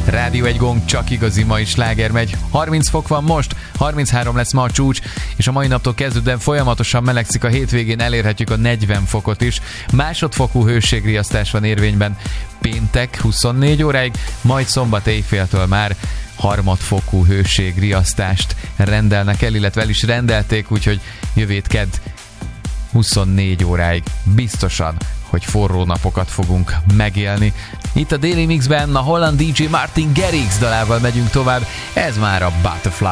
Rádió egy gong, csak igazi mai sláger megy. 30 fok van most, 33 lesz ma a csúcs, és a mai naptól kezdődően folyamatosan melegszik, a hétvégén elérhetjük a 40 fokot is. Másodfokú hőségriasztás van érvényben péntek 24 óráig, majd szombat éjféltől már harmadfokú hőségriasztást rendelnek el, illetve el is rendelték, úgyhogy jövő kedd 24 óráig biztosan, hogy forró napokat fogunk megélni. Itt a Daily Mixben a holland DJ Martin Garrix dalával megyünk tovább, ez már a Butterfly.